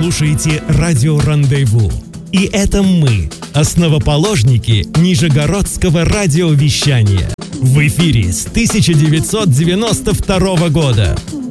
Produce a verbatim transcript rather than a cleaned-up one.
слушаете радио «Рандеву». И это мы, основоположники нижегородского радиовещания. В эфире с тысяча девятьсот девяносто второго года.